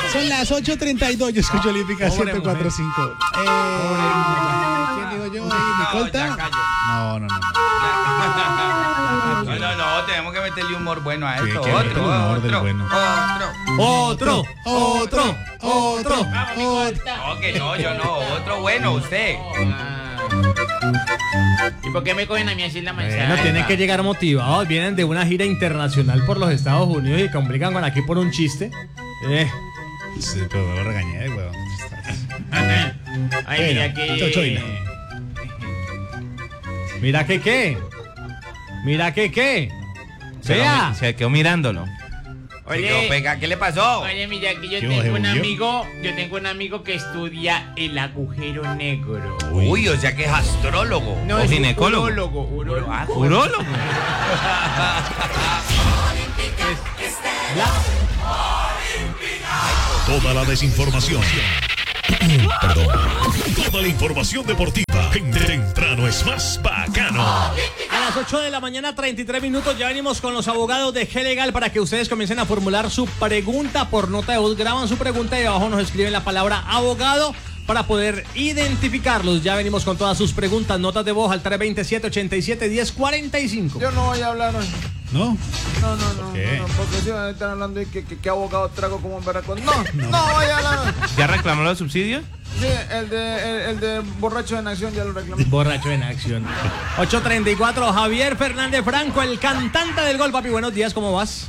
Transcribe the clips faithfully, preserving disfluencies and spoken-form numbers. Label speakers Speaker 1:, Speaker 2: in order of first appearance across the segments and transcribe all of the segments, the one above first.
Speaker 1: Son las ocho treinta y dos, yo escucho Olímpica ciento cuatro punto cinco. Eh, ¿Quién digo yo? ¿Nicolta? No, no, no.
Speaker 2: No, no, no, tenemos que meterle humor bueno a esto.
Speaker 1: Sí,
Speaker 2: otro,
Speaker 1: humor
Speaker 2: otro,
Speaker 1: bueno.
Speaker 2: otro,
Speaker 1: otro, otro, otro, otro.
Speaker 2: No, que no, yo no, otro bueno, usted.
Speaker 3: ¿Y por qué me cogen a mí así en la manzana?
Speaker 4: Bueno, tienen que llegar motivados. Vienen de una gira internacional por los Estados Unidos y complican con aquí por un chiste. Eh.
Speaker 1: Sí, pero me lo regañé, weón.
Speaker 3: Ay, mira que...
Speaker 4: Mira que qué. Mira que qué. Vea.
Speaker 5: Se quedó mirándolo.
Speaker 3: Oye,
Speaker 2: Pega, ¿qué le pasó?
Speaker 3: Oye, mira que yo
Speaker 1: ¿Qué
Speaker 3: tengo un
Speaker 1: volvió?
Speaker 3: amigo, yo tengo un amigo que estudia el agujero negro.
Speaker 2: Uy, o sea que es astrólogo.
Speaker 3: No,
Speaker 5: ¿O
Speaker 3: es un
Speaker 5: ginecólogo?
Speaker 3: urólogo, urólogo.
Speaker 2: Ah,
Speaker 5: ¿Urólogo?
Speaker 6: Toda la desinformación. Perdón. Toda la información deportiva en Temprano es más bacano.
Speaker 4: A las ocho de la mañana, treinta y tres minutos, ya venimos con los abogados de G Legal para que ustedes comiencen a formular su pregunta por nota de voz. Graban su pregunta y abajo nos escriben la palabra abogado para poder identificarlos. Ya venimos con todas sus preguntas, notas de voz al tres veintisiete, ochenta y siete, diez cuarenta y cinco.
Speaker 7: Yo no voy a hablar hoy.
Speaker 1: ¿No?
Speaker 7: No, no, no,
Speaker 1: qué?
Speaker 7: no, no, porque si van a estar hablando de que, que, que abogado trago como un barracón. No, no, no voy a hablar hoy.
Speaker 5: ¿Ya reclamó los subsidios?
Speaker 7: Sí, el de, el, el de borracho en acción ya lo reclamé.
Speaker 4: Borracho en acción. ocho treinta y cuatro, Javier Fernández Franco, el cantante del gol. Papi, buenos días, ¿cómo vas?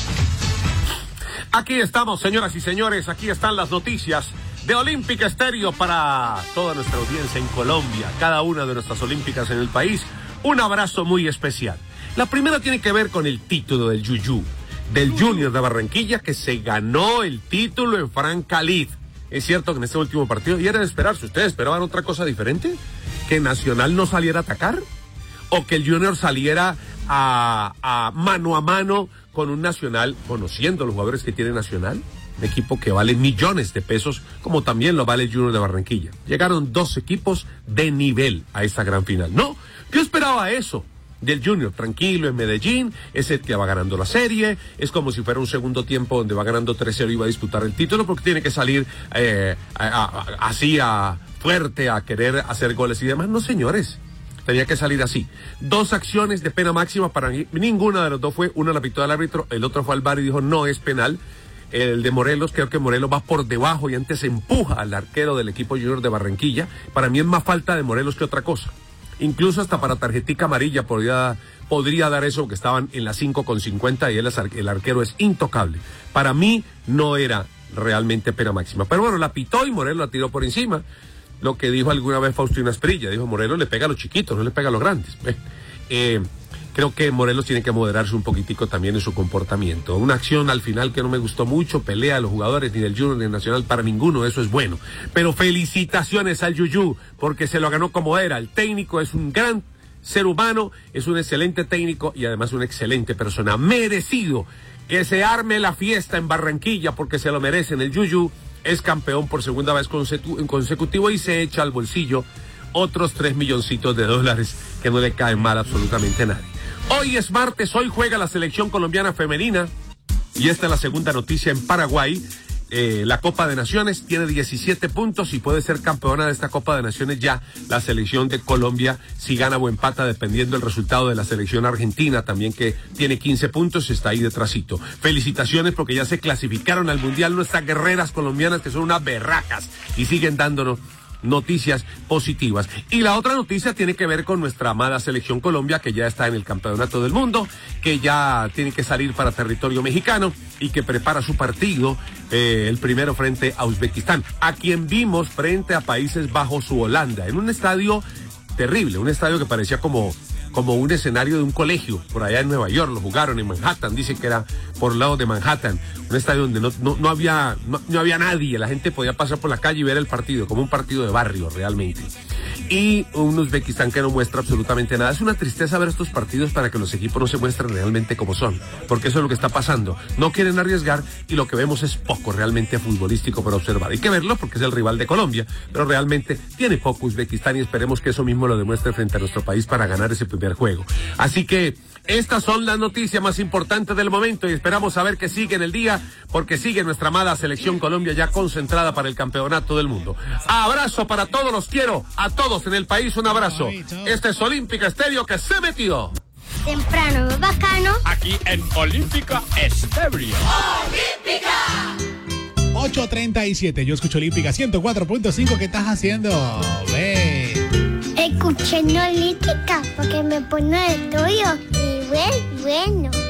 Speaker 8: Aquí estamos, señoras y señores, aquí están las noticias de Olímpica Estéreo para toda nuestra audiencia en Colombia, cada una de nuestras olímpicas en el país. Un abrazo muy especial. La primera tiene que ver con el título del Yuyú, del Junior de Barranquilla, que se ganó el título en Francalid. Es cierto que en este último partido, y era de esperarse, ¿ustedes esperaban otra cosa diferente? ¿Que Nacional no saliera a atacar? ¿O que el Junior saliera a, a mano a mano con un Nacional, conociendo a los jugadores que tiene Nacional? Un equipo que vale millones de pesos, como también lo vale el Junior de Barranquilla. Llegaron dos equipos de nivel a esta gran final. No, yo esperaba eso del Junior, tranquilo en Medellín, es el que va ganando la serie, es como si fuera un segundo tiempo donde va ganando tres cero y va a disputar el título, porque tiene que salir eh, a, a, así a fuerte a querer hacer goles y demás. No, señores, tenía que salir así. Dos acciones de pena máxima para mí, ninguna de los dos fue, una la pitó al árbitro, el otro fue al V A R y dijo no es penal. El de Morelos, creo que Morelos va por debajo y antes empuja al arquero del equipo Junior de Barranquilla. Para mí es más falta de Morelos que otra cosa. Incluso hasta para tarjetica amarilla podría, podría dar eso, que estaban en las cinco con cincuenta y él, el arquero es intocable. Para mí no era realmente pena máxima. Pero bueno, la pitó y Morelos la tiró por encima. Lo que dijo alguna vez Faustino Asprilla, dijo Morelos le pega a los chiquitos, no le pega a los grandes. Eh, creo que Morelos tiene que moderarse un poquitico también en su comportamiento. Una acción al final que no me gustó mucho, pelea a los jugadores ni del Junior ni del Nacional, para ninguno, eso es bueno. Pero felicitaciones al Yuyú, porque se lo ganó como era. El técnico es un gran ser humano, es un excelente técnico y además una excelente persona. Merecido que se arme la fiesta en Barranquilla porque se lo merecen. El Yuyú es campeón por segunda vez consecu- consecutivo y se echa al bolsillo otros tres milloncitos de dólares que no le caen mal absolutamente a nadie. Hoy es martes, hoy juega la selección colombiana femenina y esta es la segunda noticia en Paraguay. Eh, la Copa de Naciones tiene diecisiete puntos y puede ser campeona de esta Copa de Naciones ya la selección de Colombia si gana o empata dependiendo del resultado de la selección argentina también, que tiene quince puntos y está ahí detrásito. Felicitaciones porque ya se clasificaron al Mundial nuestras guerreras colombianas, que son unas berracas y siguen dándonos noticias positivas. Y la otra noticia tiene que ver con nuestra amada selección Colombia, que ya está en el campeonato del mundo, que ya tiene que salir para territorio mexicano y que prepara su partido, eh, el primero frente a Uzbekistán, a quien vimos frente a Países Bajos u Holanda, en un estadio terrible, un estadio que parecía como como un escenario de un colegio, por allá en Nueva York, lo jugaron en Manhattan, dicen que era por el lado de Manhattan, un estadio donde no, no, no había no, no había nadie, la gente podía pasar por la calle y ver el partido, como un partido de barrio realmente. Y un Uzbekistán que no muestra absolutamente nada. Es una tristeza ver estos partidos para que los equipos no se muestren realmente como son, porque eso es lo que está pasando. No quieren arriesgar y lo que vemos es poco realmente futbolístico para observar. Hay que verlo porque es el rival de Colombia, pero realmente tiene poco Uzbekistán y esperemos que eso mismo lo demuestre frente a nuestro país para ganar ese primer juego. Así que Estas son las noticias más importantes del momento y esperamos saber que sigue en el día porque sigue nuestra amada Selección Colombia ya concentrada para el campeonato del mundo. Abrazo para todos, los quiero. A todos en el país un abrazo. Este es Olímpica Estéreo que se metió.
Speaker 9: Temprano, bacano.
Speaker 3: Aquí en Olímpica Estéreo.
Speaker 9: ¡Olímpica!
Speaker 1: ocho treinta y siete. Yo escucho Olímpica ciento cuatro punto cinco. ¿Qué estás haciendo? Ve.
Speaker 9: Escuchando Olímpica porque me pone de tuyo y bueno, bueno.